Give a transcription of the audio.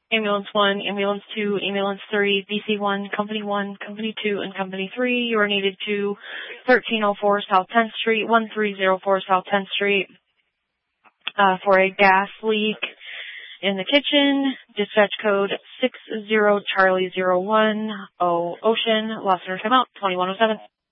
Ambulance 1, Ambulance 2, Ambulance 3, BC 1, Company 1, Company 2, and Company 3. You are needed to 1304 South 10th Street, 1304 South 10th Street for a gas leak in the kitchen. Dispatch code 60 Charlie 01 Ocean. Lost center timeout 2107.